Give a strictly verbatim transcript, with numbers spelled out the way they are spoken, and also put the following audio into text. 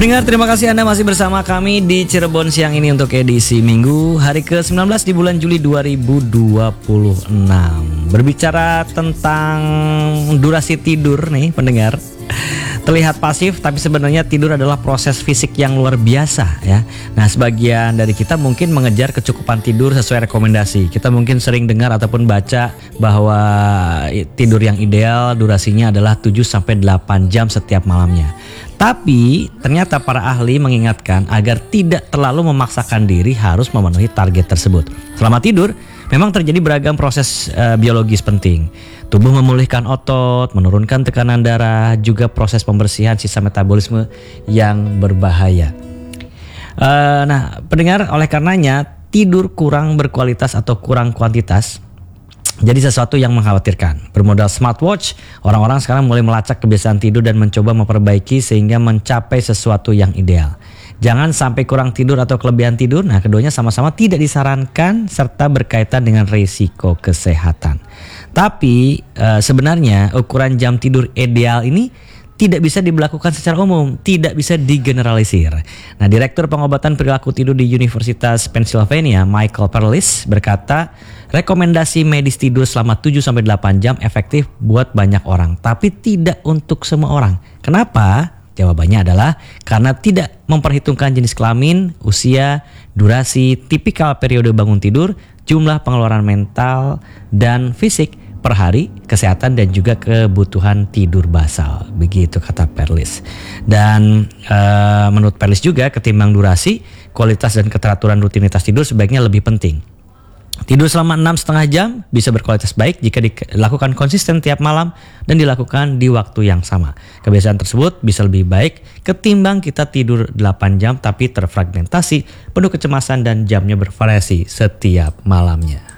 Pendengar, terima kasih Anda masih bersama kami di Cirebon siang ini untuk edisi Minggu hari ke sembilan belas di bulan Juli dua ribu dua puluh enam. Berbicara tentang durasi tidur nih pendengar, terlihat pasif tapi sebenarnya tidur adalah proses fisik yang luar biasa ya. Nah, sebagian dari kita mungkin mengejar kecukupan tidur sesuai rekomendasi. Kita mungkin sering dengar ataupun baca bahwa tidur yang ideal durasinya adalah tujuh sampai delapan jam setiap malamnya. Tapi ternyata para ahli mengingatkan agar tidak terlalu memaksakan diri harus memenuhi target tersebut. Selama tidur memang terjadi beragam proses uh, biologis penting. Tubuh memulihkan otot, menurunkan tekanan darah, juga proses pembersihan sisa metabolisme yang berbahaya. Uh, nah, pendengar, oleh karenanya tidur kurang berkualitas atau kurang kuantitas jadi sesuatu yang mengkhawatirkan. Bermodal smartwatch, orang-orang sekarang mulai melacak kebiasaan tidur dan mencoba memperbaiki sehingga mencapai sesuatu yang ideal. Jangan sampai kurang tidur atau kelebihan tidur. Nah, keduanya sama-sama tidak disarankan serta berkaitan dengan risiko kesehatan. Tapi e, sebenarnya ukuran jam tidur ideal ini tidak bisa diberlakukan secara umum, tidak bisa digeneralisir. Nah, Direktur Pengobatan Perilaku Tidur di Universitas Pennsylvania, Michael Perlis, berkata, rekomendasi medis tidur selama tujuh sampai delapan jam efektif buat banyak orang, tapi tidak untuk semua orang. Kenapa? Jawabannya adalah karena tidak memperhitungkan jenis kelamin, usia, durasi, tipikal periode bangun tidur, jumlah pengeluaran mental dan fisik per hari, kesehatan dan juga kebutuhan tidur basal. Begitu kata Perlis. Dan e, menurut Perlis juga ketimbang durasi, kualitas dan keteraturan rutinitas tidur sebaiknya lebih penting. Tidur selama enam setengah jam bisa berkualitas baik jika dilakukan konsisten tiap malam dan dilakukan di waktu yang sama. Kebiasaan tersebut bisa lebih baik ketimbang kita tidur delapan jam tapi terfragmentasi, penuh kecemasan dan jamnya bervariasi setiap malamnya.